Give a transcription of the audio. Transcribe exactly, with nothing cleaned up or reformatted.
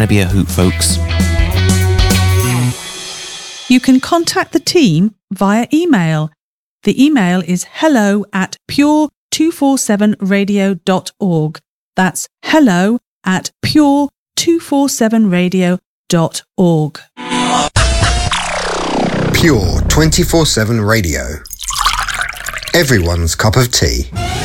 going to be a hoot, folks. You can contact the team via email. The email is hello at pure two forty-seven radio dot org. That's hello at pure two forty-seven radio dot org. Pure twenty-four seven Radio. Everyone's cup of tea.